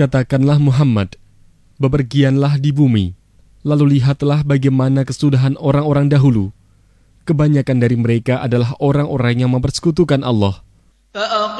Katakanlah Muhammad, bepergianlah di bumi, lalu lihatlah bagaimana kesudahan orang-orang dahulu. Kebanyakan dari mereka adalah orang-orang yang mempersekutukan Allah.